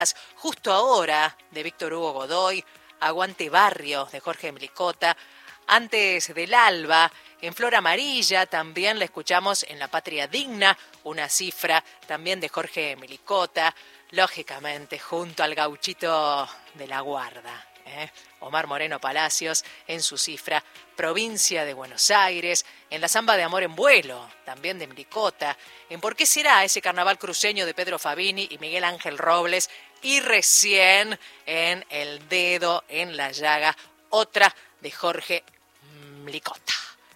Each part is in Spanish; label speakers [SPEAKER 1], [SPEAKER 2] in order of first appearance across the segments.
[SPEAKER 1] Justo ahora, de Víctor Hugo Godoy, Aguante Barrio, de Jorge Melicota. Antes del alba, en Flor Amarilla, también la escuchamos en La Patria Digna, una cifra también de Jorge Melicota, lógicamente junto al gauchito de la Guarda, Omar Moreno Palacios, en su cifra, Provincia de Buenos Aires, en la Zamba de Amor en Vuelo, también de Melicota, en ¿Por qué será? Ese carnaval cruceño de Pedro Fabini y Miguel Ángel Robles, y recién en El Dedo en la Llaga, otra de Jorge Melicota.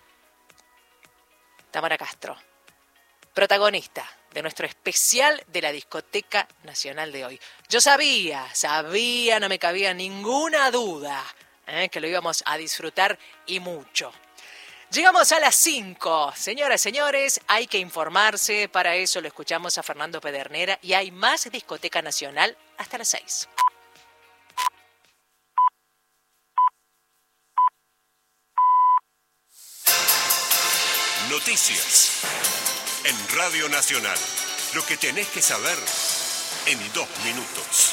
[SPEAKER 1] Tamara Castro, protagonista de nuestro especial de la Discoteca Nacional de hoy. Yo sabía, no me cabía ninguna duda que lo íbamos a disfrutar y mucho. Llegamos a las 5. Señoras, señores, hay que informarse. Para eso lo escuchamos a Fernando Pedernera y hay más Discoteca Nacional hasta las 6.
[SPEAKER 2] Noticias en Radio Nacional. Lo que tenés que saber en 2 minutos.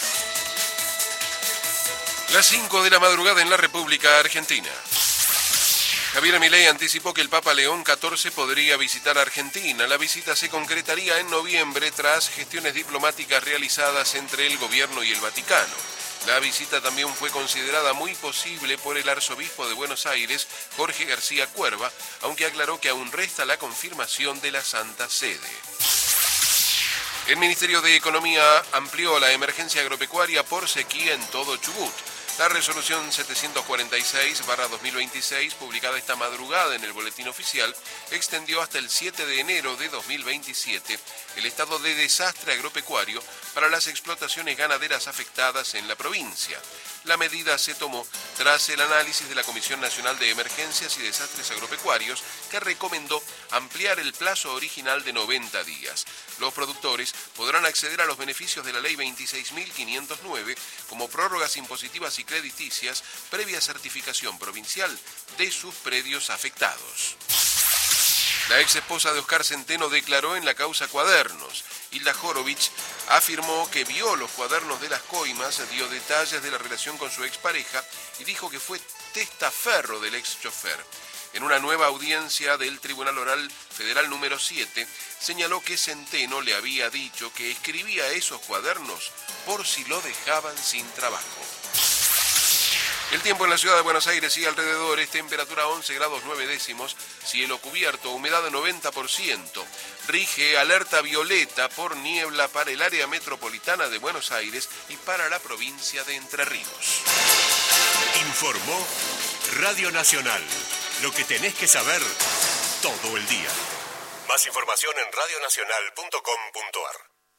[SPEAKER 3] Las 5 de la madrugada en la República Argentina. Javier Milei anticipó que el Papa León XIV podría visitar Argentina. La visita se concretaría en noviembre tras gestiones diplomáticas realizadas entre el gobierno y el Vaticano. La visita también fue considerada muy posible por el arzobispo de Buenos Aires, Jorge García Cuerva, aunque aclaró que aún resta la confirmación de la Santa Sede. El Ministerio de Economía amplió la emergencia agropecuaria por sequía en todo Chubut. La resolución 746/2026, publicada esta madrugada en el Boletín Oficial, extendió hasta el 7 de enero de 2027 el estado de desastre agropecuario para las explotaciones ganaderas afectadas en la provincia. La medida se tomó tras el análisis de la Comisión Nacional de Emergencias y Desastres Agropecuarios, que recomendó ampliar el plazo original de 90 días. Los productores podrán acceder a los beneficios de la Ley 26.509 como prórrogas impositivas y crediticias previa certificación provincial de sus predios afectados. La ex esposa de Oscar Centeno declaró en la causa Cuadernos. Hilda Jorovich afirmó que vio los cuadernos de las coimas, dio detalles de la relación con su expareja y dijo que fue testaferro del ex chofer. En una nueva audiencia del Tribunal Oral Federal número 7, señaló que Centeno le había dicho que escribía esos cuadernos por si lo dejaban sin trabajo. El tiempo en la ciudad de Buenos Aires y alrededores, temperatura 11 grados 9 décimos, cielo cubierto, humedad 90%, rige alerta violeta por niebla para el área metropolitana de Buenos Aires y para la provincia de Entre Ríos.
[SPEAKER 2] Informó Radio Nacional. Lo que tenés que saber todo el día. Más información en radionacional.com.ar.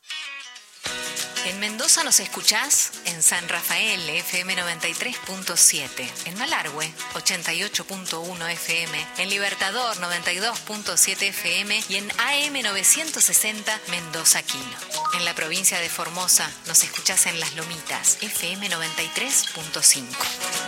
[SPEAKER 4] En Mendoza nos escuchás en San Rafael, FM 93.7, en Malargüe, 88.1 FM, en Libertador, 92.7 FM y en AM 960 Mendoza Quino. En la provincia de Formosa nos escuchás en Las Lomitas, FM 93.5.